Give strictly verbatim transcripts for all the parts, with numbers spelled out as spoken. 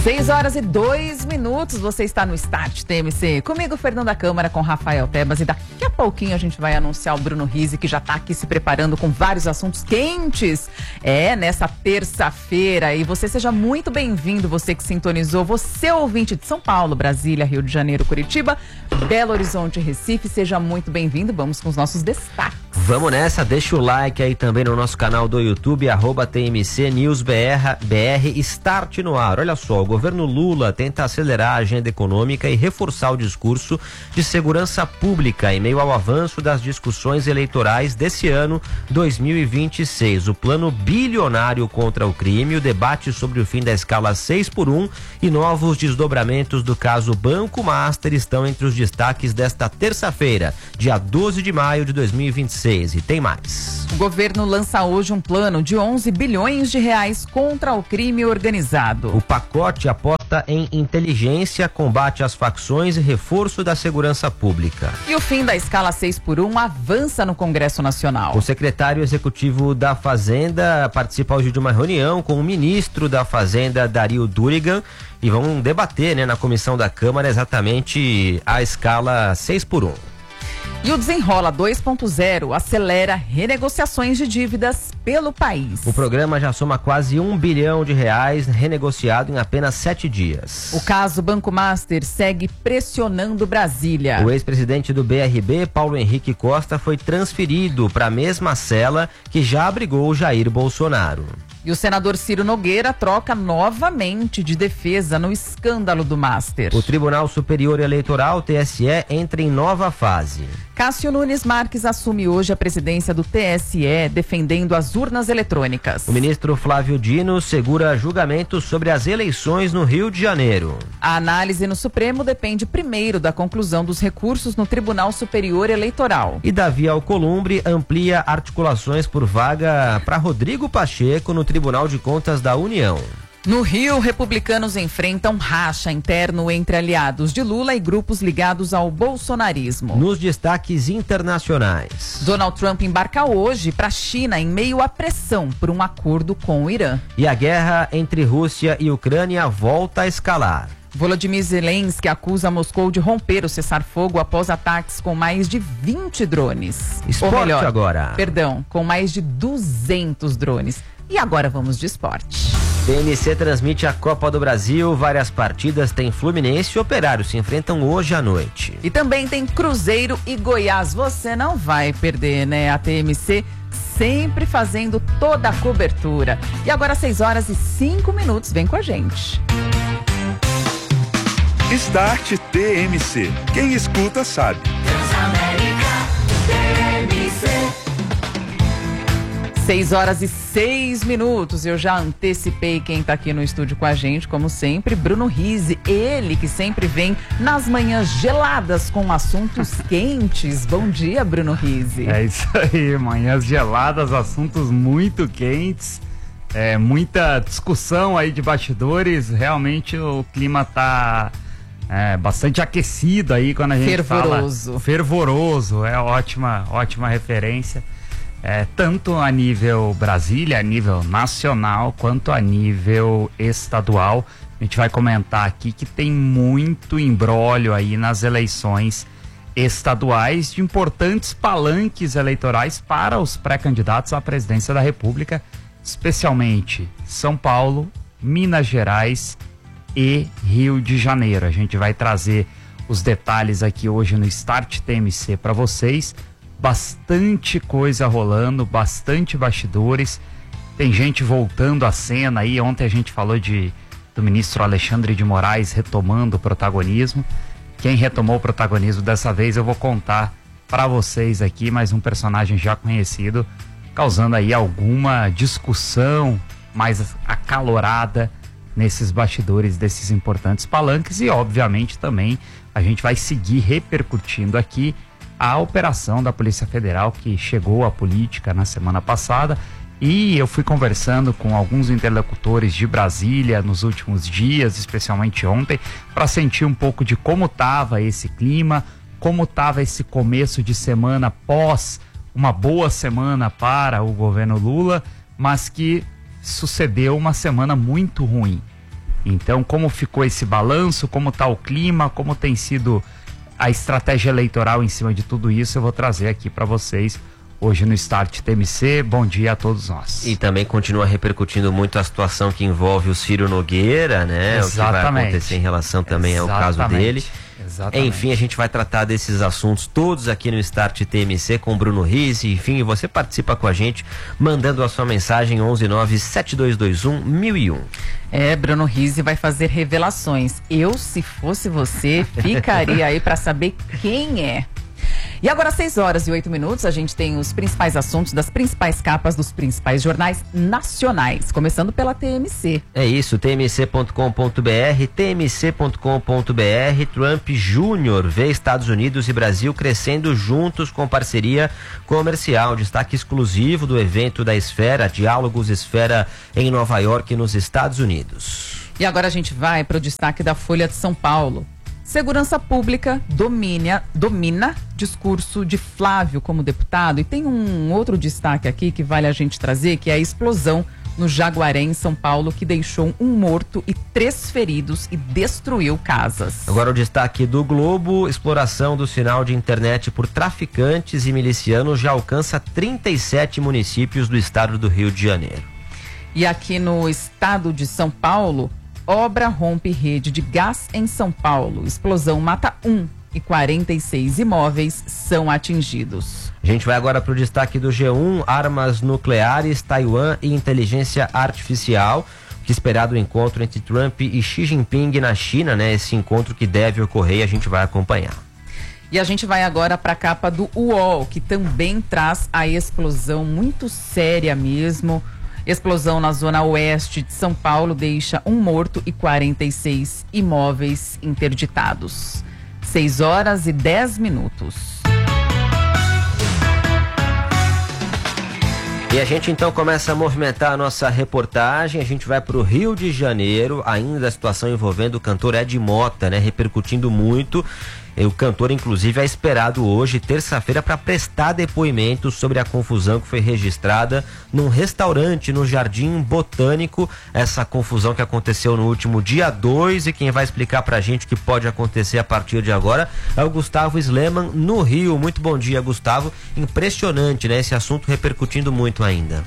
seis horas e dois minutos, você está no Start T M C. Comigo, Fernanda Câmara, com Rafael Tebas. E daqui a pouquinho a gente vai anunciar o Bruno Rizzi, que já está aqui se preparando com vários assuntos quentes. É, nessa terça-feira. E você seja muito bem-vindo, você que sintonizou. Você ouvinte de São Paulo, Brasília, Rio de Janeiro, Curitiba, Belo Horizonte, Recife. Seja muito bem-vindo. Vamos com os nossos destaques. Vamos nessa, deixa o like aí também no nosso canal do YouTube, arroba T M C News B R, B R, Start no ar. Olha só, o governo Lula tenta acelerar a agenda econômica e reforçar o discurso de segurança pública em meio ao avanço das discussões eleitorais desse ano dois mil e vinte e seis. O plano bilionário contra o crime, o debate sobre o fim da escala seis por um e novos desdobramentos do caso Banco Master estão entre os destaques desta terça-feira, dia doze de maio de dois mil e vinte e seis. E tem mais. O governo lança hoje um plano de onze bilhões de reais contra o crime organizado. O pacote aposta em inteligência, combate às facções e reforço da segurança pública. E o fim da escala seis por um avança no Congresso Nacional. O secretário executivo da Fazenda participa hoje de uma reunião com o ministro da Fazenda, Dario Durigan, e vão debater, né, na comissão da Câmara exatamente a escala seis por um. E o Desenrola dois ponto zero acelera renegociações de dívidas pelo país. O programa já soma quase um bilhão de reais renegociado em apenas sete dias. O caso Banco Master segue pressionando Brasília. O ex-presidente do B R B, Paulo Henrique Costa, foi transferido para a mesma cela que já abrigou Jair Bolsonaro. E o senador Ciro Nogueira troca novamente de defesa no escândalo do Master. O Tribunal Superior Eleitoral, T S E, entra em nova fase. Cássio Nunes Marques assume hoje a presidência do T S E, defendendo as urnas eletrônicas. O ministro Flávio Dino segura julgamento sobre as eleições no Rio de Janeiro. A análise no Supremo depende primeiro da conclusão dos recursos no Tribunal Superior Eleitoral. E Davi Alcolumbre amplia articulações por vaga para Rodrigo Pacheco no Tribunal de Contas da União. No Rio, republicanos enfrentam racha interno entre aliados de Lula e grupos ligados ao bolsonarismo. Nos destaques internacionais. Donald Trump embarca hoje para a China em meio à pressão por um acordo com o Irã. E a guerra entre Rússia e Ucrânia volta a escalar. Volodymyr Zelensky acusa Moscou de romper o cessar-fogo após ataques com mais de vinte drones. Esporte Ou melhor, agora. Perdão, com mais de duzentos drones. E agora vamos de esporte. T M C transmite a Copa do Brasil, várias partidas, tem Fluminense e Operário, se enfrentam hoje à noite. E também tem Cruzeiro e Goiás, você não vai perder, né? A T M C sempre fazendo toda a cobertura. E agora seis horas e cinco minutos, vem com a gente. Start T M C, quem escuta sabe. Transamérica T M C. seis horas e seis minutos, eu já antecipei quem tá aqui no estúdio com a gente, como sempre, Bruno Rizzi, ele que sempre vem nas manhãs geladas com assuntos quentes. Bom dia, Bruno Rizzi. É isso aí, manhãs geladas, assuntos muito quentes, é, muita discussão aí de bastidores, realmente o clima tá é, bastante aquecido aí quando a gente fervoroso. fala... Fervoroso, é ótima, ótima referência. É, tanto a nível Brasília, a nível nacional, quanto a nível estadual. A gente vai comentar aqui que tem muito imbróglio aí nas eleições estaduais de importantes palanques eleitorais para os pré-candidatos à presidência da República, especialmente São Paulo, Minas Gerais e Rio de Janeiro. A gente vai trazer os detalhes aqui hoje no Start T M C para vocês. Bastante coisa rolando, bastante bastidores, tem gente voltando à cena aí. Ontem a gente falou de, do ministro Alexandre de Moraes retomando o protagonismo. Quem retomou o protagonismo dessa vez eu vou contar para vocês aqui, mais um personagem já conhecido, causando aí alguma discussão mais acalorada nesses bastidores desses importantes palanques. E obviamente também a gente vai seguir repercutindo aqui a operação da Polícia Federal que chegou à política na semana passada, e eu fui conversando com alguns interlocutores de Brasília nos últimos dias, especialmente ontem, para sentir um pouco de como estava esse clima, como estava esse começo de semana pós uma boa semana para o governo Lula, mas que sucedeu uma semana muito ruim. Então, como ficou esse balanço, como está o clima, como tem sido a estratégia eleitoral em cima de tudo isso, eu vou trazer aqui para vocês hoje no Start T M C. Bom dia a todos nós. E também continua repercutindo muito a situação que envolve o Ciro Nogueira, né? Exatamente. O que vai acontecer em relação também Exatamente. ao caso dele. Exatamente. Enfim, a gente vai tratar desses assuntos todos aqui no Start T M C com o Bruno Rizzi. Enfim, você participa com a gente mandando a sua mensagem onze nove sete dois dois um mil e um. É, Bruno Rizzi vai fazer revelações. Eu, se fosse você, ficaria aí para saber quem é. E agora, seis horas e oito minutos, a gente tem os principais assuntos das principais capas dos principais jornais nacionais, começando pela T M C. É isso, T M C ponto com ponto B R, T M C ponto com ponto B R. Trump Júnior vê Estados Unidos e Brasil crescendo juntos com parceria comercial. Destaque exclusivo do evento da Esfera, Diálogos Esfera em Nova York, nos Estados Unidos. E agora a gente vai para o destaque da Folha de São Paulo. Segurança Pública domina, domina discurso de Flávio como deputado. E tem um outro destaque aqui que vale a gente trazer, que é a explosão no Jaguaré, em São Paulo, que deixou um morto e três feridos e destruiu casas. Agora o destaque do Globo: exploração do sinal de internet por traficantes e milicianos já alcança trinta e sete municípios do estado do Rio de Janeiro. E aqui no estado de São Paulo, obra rompe rede de gás em São Paulo. Explosão mata um e quarenta e seis imóveis são atingidos. A gente vai agora para o destaque do G um: armas nucleares, Taiwan e inteligência artificial. Que esperado o encontro entre Trump e Xi Jinping na China, né? Esse encontro que deve ocorrer e a gente vai acompanhar. E a gente vai agora para a capa do U O L, que também traz a explosão muito séria mesmo. Explosão na zona oeste de São Paulo deixa um morto e quarenta e seis imóveis interditados. seis horas e dez minutos. E a gente então começa a movimentar a nossa reportagem. A gente vai para o Rio de Janeiro, ainda a situação envolvendo o cantor Ed Mota, né? Repercutindo muito. O cantor, inclusive, é esperado hoje, terça-feira, para prestar depoimento sobre a confusão que foi registrada num restaurante no Jardim Botânico. Essa confusão que aconteceu no último dia dois, e quem vai explicar pra gente o que pode acontecer a partir de agora é o Gustavo Sleman, no Rio. Muito bom dia, Gustavo. Impressionante, né? Esse assunto repercutindo muito ainda.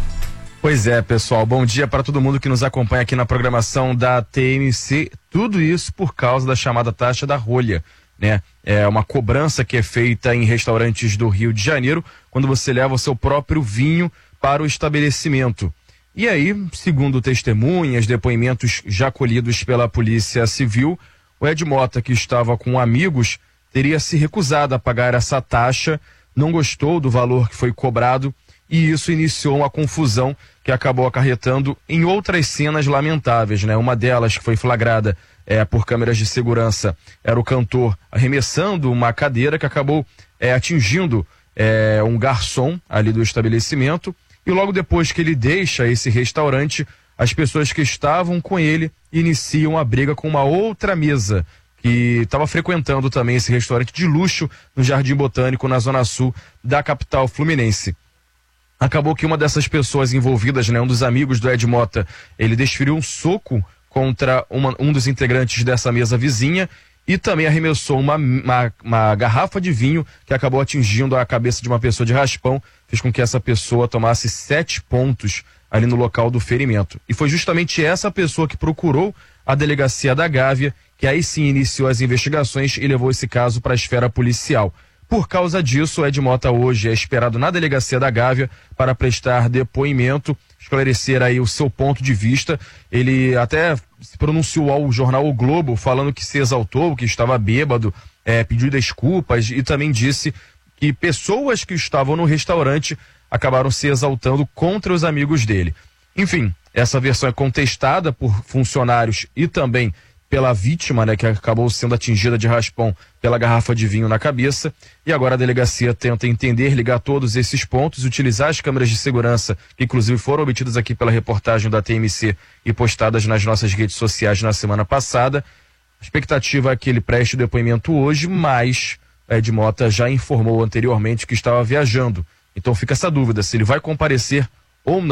Pois é, pessoal, bom dia para todo mundo que nos acompanha aqui na programação da T M C. Tudo isso por causa da chamada taxa da rolha, né? É uma cobrança que é feita em restaurantes do Rio de Janeiro quando você leva o seu próprio vinho para o estabelecimento. E aí, segundo testemunhas, depoimentos já colhidos pela Polícia Civil, o Ed Mota, que estava com amigos, teria se recusado a pagar essa taxa, não gostou do valor que foi cobrado, e isso iniciou uma confusão que acabou acarretando em outras cenas lamentáveis, né? Uma delas, que foi flagrada é, por câmeras de segurança, era o cantor arremessando uma cadeira que acabou é, atingindo é, um garçom ali do estabelecimento, e logo depois que ele deixa esse restaurante, as pessoas que estavam com ele iniciam a briga com uma outra mesa que estava frequentando também esse restaurante de luxo no Jardim Botânico, na zona sul da capital fluminense. Acabou que uma dessas pessoas envolvidas, né, um dos amigos do Ed Mota, ele desferiu um soco contra uma, um dos integrantes dessa mesa vizinha e também arremessou uma, uma, uma garrafa de vinho que acabou atingindo a cabeça de uma pessoa de raspão, fez com que essa pessoa tomasse sete pontos ali no local do ferimento. E foi justamente essa pessoa que procurou a delegacia da Gávea, que aí sim iniciou as investigações e levou esse caso para a esfera policial. Por causa disso, o Ed Mota hoje é esperado na delegacia da Gávea para prestar depoimento, esclarecer aí o seu ponto de vista. Ele até se pronunciou ao jornal O Globo, falando que se exaltou, que estava bêbado, é, pediu desculpas e também disse que pessoas que estavam no restaurante acabaram se exaltando contra os amigos dele. Enfim, essa versão é contestada por funcionários e também pela vítima, né, que acabou sendo atingida de raspão pela garrafa de vinho na cabeça, e agora a delegacia tenta entender, ligar todos esses pontos, utilizar as câmeras de segurança, que inclusive foram obtidas aqui pela reportagem da T M C e postadas nas nossas redes sociais na semana passada. A expectativa é que ele preste o depoimento hoje, mas Ed Mota já informou anteriormente que estava viajando, então fica essa dúvida se ele vai comparecer ou não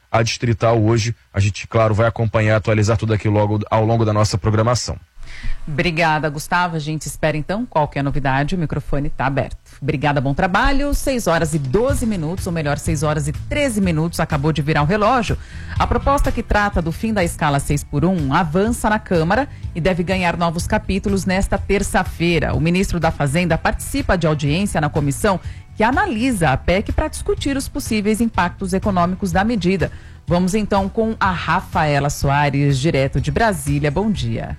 a Distrital hoje. A gente, claro, vai acompanhar, atualizar tudo aqui logo ao longo da nossa programação. Obrigada, Gustavo. A gente espera então qualquer novidade. O microfone está aberto. Obrigada, bom trabalho. seis horas e doze minutos, ou melhor, seis horas e treze minutos. Acabou de virar o relógio. A proposta que trata do fim da escala seis por um avança na Câmara e deve ganhar novos capítulos nesta terça-feira. O ministro da Fazenda participa de audiência na comissão que analisa a P E C para discutir os possíveis impactos econômicos da medida. Vamos então com a Rafaela Soares, direto de Brasília. Bom dia.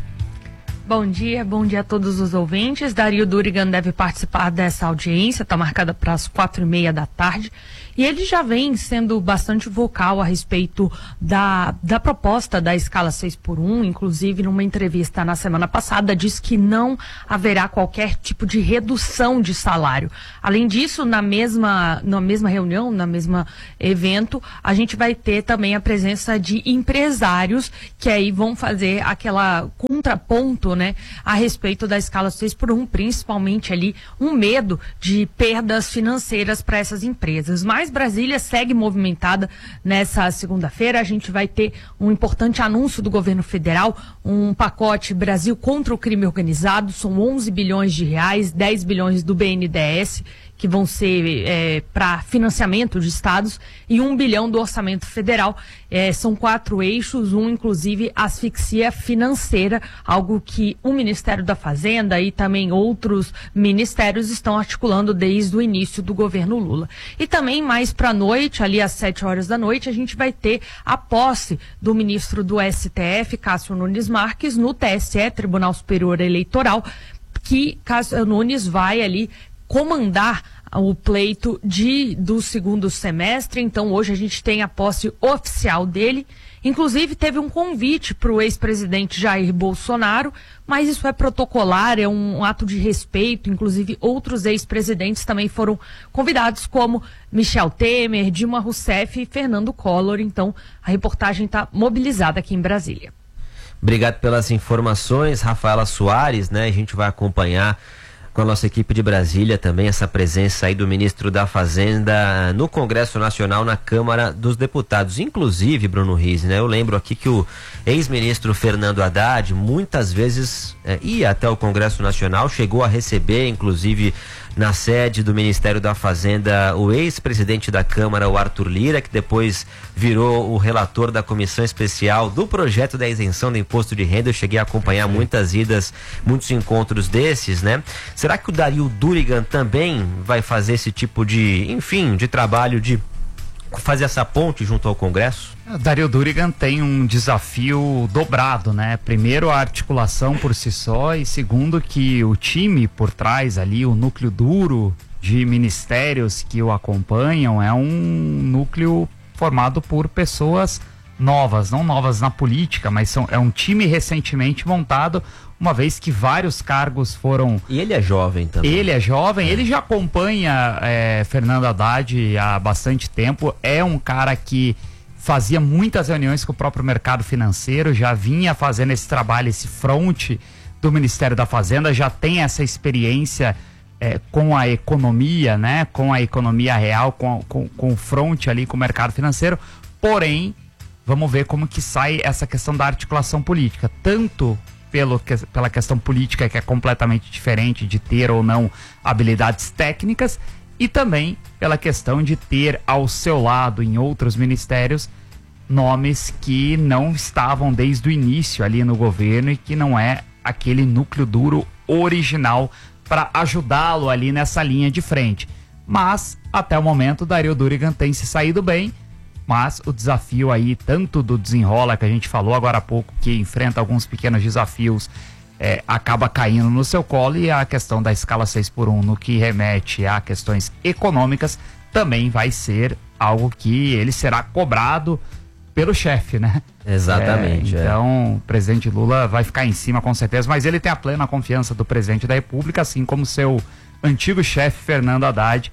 Bom dia, bom dia a todos os ouvintes. Dario Durigan deve participar dessa audiência, está marcada para as quatro e meia da tarde. E ele já vem sendo bastante vocal a respeito da, da proposta da escala seis por um, inclusive numa entrevista na semana passada, disse que não haverá qualquer tipo de redução de salário. Além disso, na mesma, na mesma reunião, na mesma evento, a gente vai ter também a presença de empresários que aí vão fazer aquela contraponto, né, a respeito da escala seis por um, principalmente ali um medo de perdas financeiras para essas empresas. Mas Brasília segue movimentada nessa segunda-feira. A gente vai ter um importante anúncio do governo federal, um pacote Brasil contra o crime organizado. São onze bilhões de reais, dez bilhões do B N D E S, que vão ser é, para financiamento de estados, e um bilhão do orçamento federal. É, são quatro eixos, um inclusive asfixia financeira, algo que o Ministério da Fazenda e também outros ministérios estão articulando desde o início do governo Lula. E também mais para a noite, ali às sete horas da noite, a gente vai ter a posse do ministro do S T F, Cássio Nunes Marques, no T S E, Tribunal Superior Eleitoral, que Cássio Nunes vai ali comandar o pleito de, do segundo semestre. Então hoje a gente tem a posse oficial dele. Inclusive teve um convite para o ex-presidente Jair Bolsonaro, mas isso é protocolar, é um ato de respeito. Inclusive outros ex-presidentes também foram convidados, como Michel Temer, Dilma Rousseff e Fernando Collor. Então a reportagem está mobilizada aqui em Brasília. Obrigado pelas informações, Rafaela Soares, né? A gente vai acompanhar com a nossa equipe de Brasília também essa presença aí do ministro da Fazenda no Congresso Nacional, na Câmara dos Deputados. Inclusive, Bruno Rizzi, né? Eu lembro aqui que o ex-ministro Fernando Haddad muitas vezes é, ia até o Congresso Nacional, chegou a receber, inclusive, na sede do Ministério da Fazenda, o ex-presidente da Câmara, o Arthur Lira, que depois virou o relator da comissão especial do projeto da isenção do imposto de renda. Eu cheguei a acompanhar muitas idas, muitos encontros desses, né? Será que o Dario Durigan também vai fazer esse tipo de, enfim, de trabalho de fazer essa ponte junto ao Congresso? O Dario Durigan tem um desafio dobrado, né? Primeiro, a articulação por si só, e segundo, que o time por trás ali, o núcleo duro de ministérios que o acompanham, é um núcleo formado por pessoas novas, não novas na política, mas são, é um time recentemente montado, uma vez que vários cargos foram... E ele é jovem também. Ele é jovem, é. Ele já acompanha é, Fernando Haddad há bastante tempo, é um cara que fazia muitas reuniões com o próprio mercado financeiro, já vinha fazendo esse trabalho, esse fronte do Ministério da Fazenda, já tem essa experiência é, com a economia, né? Com a economia real, com, com, com o fronte ali com o mercado financeiro. Porém, vamos ver como que sai essa questão da articulação política, tanto pelo, que, pela questão política, que é completamente diferente de ter ou não habilidades técnicas, e também pela questão de ter ao seu lado, em outros ministérios, nomes que não estavam desde o início ali no governo e que não é aquele núcleo duro original para ajudá-lo ali nessa linha de frente. Mas, até o momento, o Dario Durigan tem se saído bem, mas o desafio aí, tanto do desenrola que a gente falou agora há pouco, que enfrenta alguns pequenos desafios, É, acaba caindo no seu colo, e a questão da escala seis por um, no que remete a questões econômicas, também vai ser algo que ele será cobrado pelo chefe, né? Exatamente. É, então, é. O presidente Lula vai ficar em cima com certeza, mas ele tem a plena confiança do presidente da República, assim como seu antigo chefe Fernando Haddad.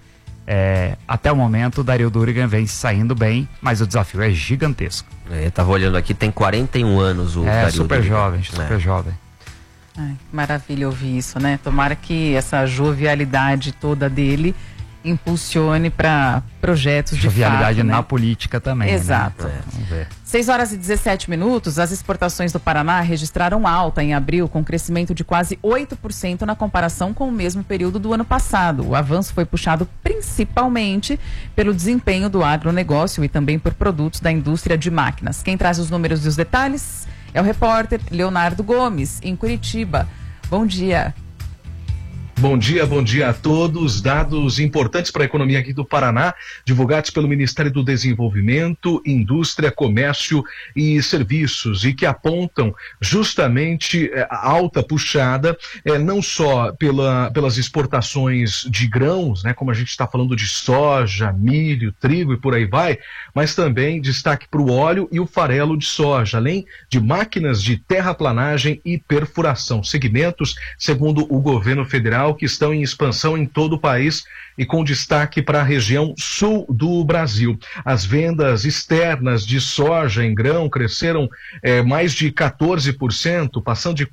É, até o momento, o Dario Durigan vem saindo bem, mas o desafio é gigantesco. É, eu tava olhando aqui, tem quarenta e um anos o É, Dario super Durigan. jovem, super é. jovem. Ai, que maravilha ouvir isso, né? Tomara que essa jovialidade toda dele impulsione para projetos de jovialidade fato, né? na política também. Exato. Né? Vamos ver. seis horas e dezessete minutos, as exportações do Paraná registraram alta em abril, com crescimento de quase oito por cento na comparação com o mesmo período do ano passado. O avanço foi puxado principalmente pelo desempenho do agronegócio e também por produtos da indústria de máquinas. Quem traz os números e os detalhes é o repórter Leonardo Gomes, em Curitiba. Bom dia. Bom dia, bom dia a todos. Dados importantes para a economia aqui do Paraná, divulgados pelo Ministério do Desenvolvimento, Indústria, Comércio e Serviços, e que apontam justamente é, a alta puxada, é, não só pela, pelas exportações de grãos, né, como a gente está falando de soja, milho, trigo e por aí vai, mas também destaque para o óleo e o farelo de soja, além de máquinas de terraplanagem e perfuração, segmentos, segundo o governo federal, que estão em expansão em todo o país e com destaque para a região sul do Brasil. As vendas externas de soja em grão cresceram eh, mais de quatorze por cento, passando de